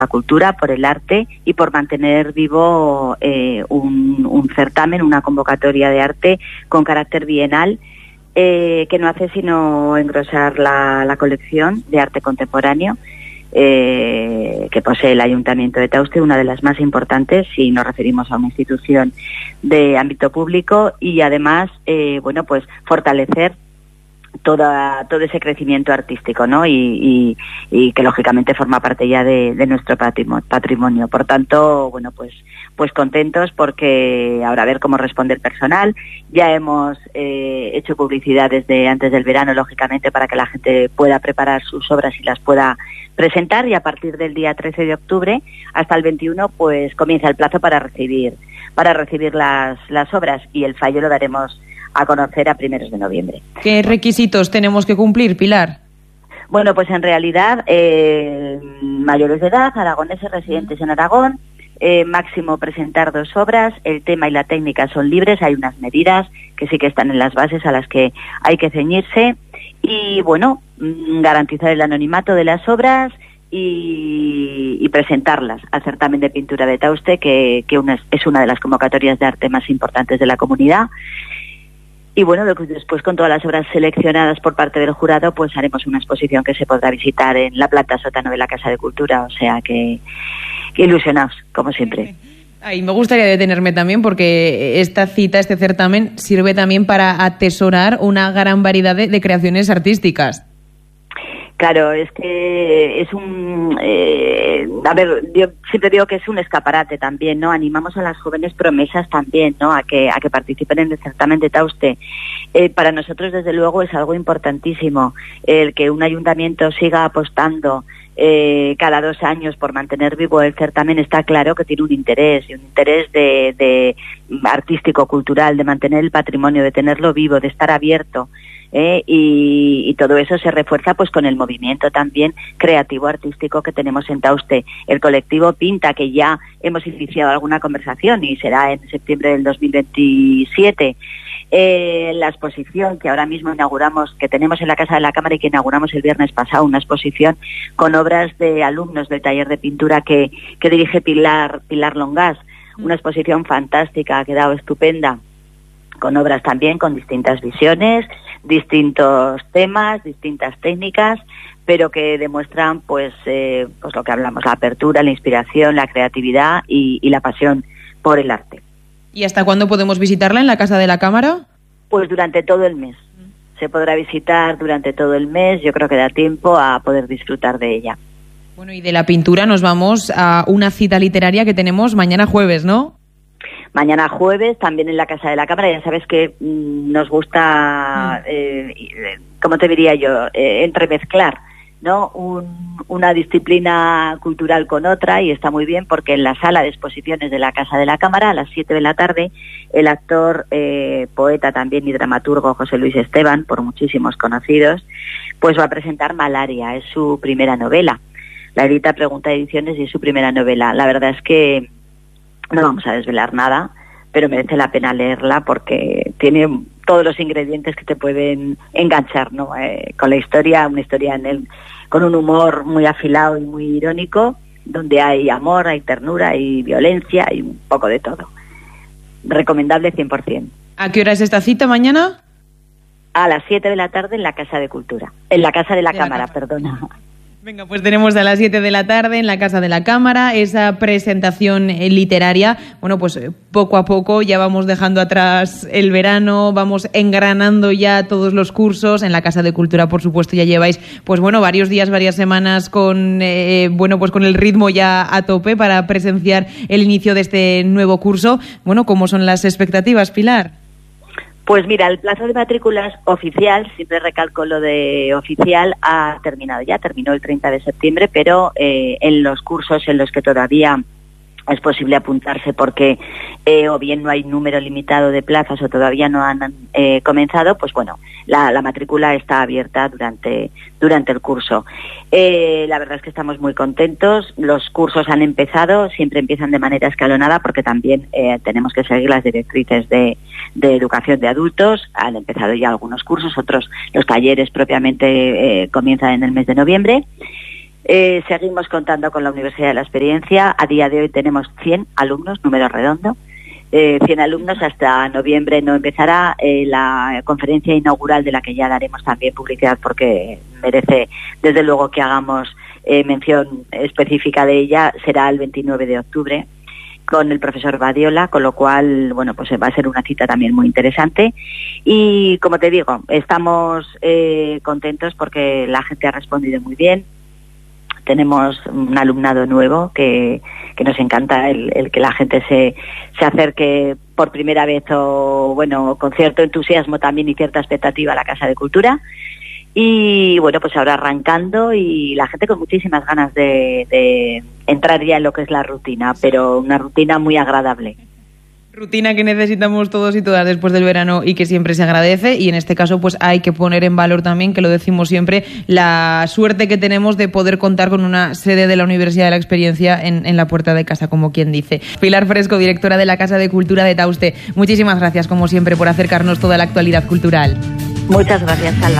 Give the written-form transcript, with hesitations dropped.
la cultura, por el arte y por mantener vivo un certamen, una convocatoria de arte con carácter bienal, que no hace sino engrosar la colección de arte contemporáneo que posee el Ayuntamiento de Tauste, una de las más importantes si nos referimos a una institución de ámbito público, y además pues fortalecer todo ese crecimiento artístico, ¿no? Y que lógicamente forma parte ya de nuestro patrimonio. Por tanto, pues contentos, porque ahora a ver cómo responde el personal. Ya hemos hecho publicidad desde antes del verano, lógicamente, para que la gente pueda preparar sus obras y las pueda presentar, y a partir del día 13 de octubre hasta el 21 pues comienza el plazo para recibir las obras, y el fallo lo daremos a conocer a primeros de noviembre. ¿Qué requisitos tenemos que cumplir, Pilar? Bueno, pues en realidad mayores de edad, aragoneses residentes en Aragón, máximo presentar 2 obras, el tema y la técnica son libres, hay unas medidas que sí que están en las bases a las que hay que ceñirse, y garantizar el anonimato de las obras y presentarlas al certamen de pintura de Tauste, que es una de las convocatorias de arte más importantes de la comunidad. Y después, con todas las obras seleccionadas por parte del jurado, pues haremos una exposición que se podrá visitar en la planta sótano de la Casa de Cultura, o sea que ilusionados, como siempre. Y me gustaría detenerme también, porque esta cita, este certamen, sirve también para atesorar una gran variedad de creaciones artísticas. Claro, es que es yo siempre digo que es un escaparate también, ¿no? Animamos a las jóvenes promesas también, ¿no? A que participen en el certamen de Tauste. Para nosotros, desde luego, es algo importantísimo el que un ayuntamiento siga apostando cada 2 años por mantener vivo el certamen. Está claro que tiene un interés de artístico, cultural, de mantener el patrimonio, de tenerlo vivo, de estar abierto. Y todo eso se refuerza pues con el movimiento también creativo artístico que tenemos en Tauste. El colectivo Pinta, que ya hemos iniciado alguna conversación y será en septiembre del 2027. La exposición que ahora mismo inauguramos, que tenemos en la Casa de la Cámara y que inauguramos el viernes pasado, una exposición con obras de alumnos del taller de pintura que dirige Pilar Longás, una exposición fantástica, ha quedado estupenda, con obras también con distintas visiones, distintos temas, distintas técnicas, pero que demuestran pues lo que hablamos, la apertura, la inspiración, la creatividad y la pasión por el arte. ¿Y hasta cuándo podemos visitarla en la Casa de la Cámara? Pues durante todo el mes. Se podrá visitar durante todo el mes, yo creo que da tiempo a poder disfrutar de ella. Bueno, y de la pintura nos vamos a una cita literaria que tenemos mañana jueves, ¿no? Mañana jueves, también en la Casa de la Cámara. Ya sabes que nos gusta, ¿cómo te diría yo?, entremezclar, ¿no? Una disciplina cultural con otra, y está muy bien porque en la sala de exposiciones de la Casa de la Cámara, a las 7 de la tarde, el actor, poeta también y dramaturgo José Luis Esteban, por muchísimos conocidos, pues va a presentar Malaria. Es su primera novela. La edita Pregunta Ediciones y es su primera novela. La verdad es que no vamos a desvelar nada, pero merece la pena leerla porque tiene todos los ingredientes que te pueden enganchar, ¿no? Con la historia, una historia con un humor muy afilado y muy irónico, donde hay amor, hay ternura, hay violencia, hay un poco de todo. Recomendable 100%. ¿A qué hora es esta cita mañana? A las 7 de la tarde en la Casa de Cultura. En la Casa de la Cámara, perdona. Venga, pues tenemos a las 7 de la tarde en la Casa de la Cámara esa presentación literaria. Bueno, pues poco a poco ya vamos dejando atrás el verano, vamos engranando ya todos los cursos. En la Casa de Cultura, por supuesto, ya lleváis varios días, varias semanas con con el ritmo ya a tope para presenciar el inicio de este nuevo curso. Bueno, ¿cómo son las expectativas, Pilar? Pues mira, el plazo de matrículas oficial, siempre recalco lo de oficial, ha terminado ya, terminó el 30 de septiembre, pero en los cursos en los que todavía es posible apuntarse porque o bien no hay número limitado de plazas o todavía no han comenzado, pues bueno, la matrícula está abierta durante el curso. La verdad es que estamos muy contentos. Los cursos han empezado, siempre empiezan de manera escalonada porque también tenemos que seguir las directrices de educación de adultos. Han empezado ya algunos cursos, otros, los talleres propiamente comienzan en el mes de noviembre. Seguimos contando con la Universidad de la Experiencia. A día de hoy tenemos 100 alumnos, número redondo. 100 alumnos. Hasta noviembre no empezará la conferencia inaugural, de la que ya daremos también publicidad, porque merece desde luego que hagamos mención específica de ella. Será el 29 de octubre con el profesor Badiola, con lo cual, bueno, pues va a ser una cita también muy interesante. Y como te digo, estamos contentos porque la gente ha respondido muy bien. Tenemos un alumnado nuevo que nos encanta el que la gente se acerque por primera vez, o bueno, con cierto entusiasmo también y cierta expectativa, a la Casa de Cultura. Y bueno, pues ahora arrancando, y la gente con muchísimas ganas de entrar ya en lo que es la rutina, pero una rutina muy agradable. Rutina que necesitamos todos y todas después del verano y que siempre se agradece, y en este caso pues hay que poner en valor también, que lo decimos siempre, la suerte que tenemos de poder contar con una sede de la Universidad de la Experiencia en la puerta de casa, como quien dice. Pilar Fresco, directora de la Casa de Cultura de Tauste, muchísimas gracias como siempre por acercarnos toda la actualidad cultural. Muchas gracias, Salva.